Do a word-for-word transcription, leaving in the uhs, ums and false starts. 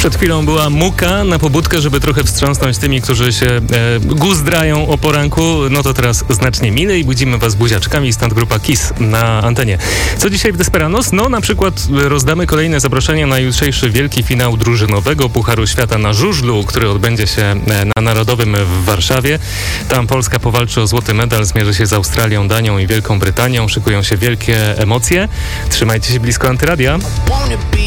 Przed chwilą była Muka na pobudkę, żeby trochę wstrząsnąć tymi, którzy się e, guzdrają o poranku. No to teraz znacznie milej. Budzimy was buziaczkami, stąd grupa Kiss na antenie. Co dzisiaj w Desperanos? No na przykład rozdamy kolejne zaproszenia na jutrzejszy wielki finał drużynowego Pucharu Świata na żużlu, który odbędzie się na Narodowym w Warszawie. Tam Polska powalczy o złoty medal, zmierzy się z Australią, Danią i Wielką Brytanią. Szykują się wielkie emocje. Trzymajcie się blisko Antyradia.